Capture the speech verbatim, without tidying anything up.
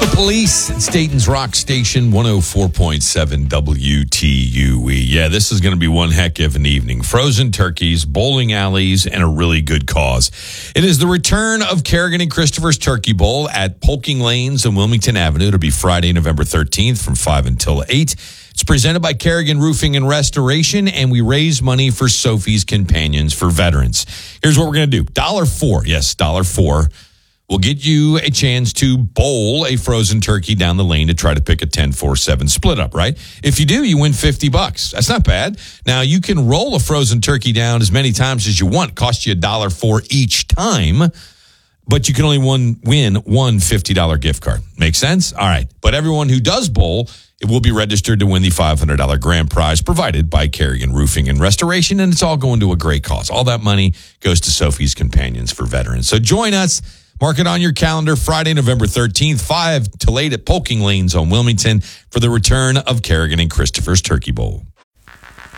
Police, it's Dayton's Rock Station, one oh four point seven W T U E. Yeah, this is going to be one heck of an evening. Frozen turkeys, bowling alleys, and a really good cause. It is the return of Kerrigan and Christopher's Turkey Bowl at Polking Lanes and Wilmington Avenue. It'll be Friday, November thirteenth from five until eight. It's presented by Kerrigan Roofing and Restoration, and we raise money for Sophie's Companions for Veterans. Here's what we're going to do. Dollar four, yes, dollar four. We'll get you a chance to bowl a frozen turkey down the lane to try to pick a ten four seven split up, right? If you do, you win fifty bucks. That's not bad. Now, you can roll a frozen turkey down as many times as you want. It costs you a dollar four each time, but you can only one, win one fifty dollars gift card. Make sense? All right. But everyone who does bowl, it will be registered to win the five hundred dollars grand prize provided by Kerrigan Roofing and Restoration, and it's all going to a great cause. All that money goes to Sophie's Companions for Veterans. So join us. Mark it on your calendar, Friday, November thirteenth, five till eight at Polking Lanes on Wilmington for the return of Kerrigan and Christopher's Turkey Bowl.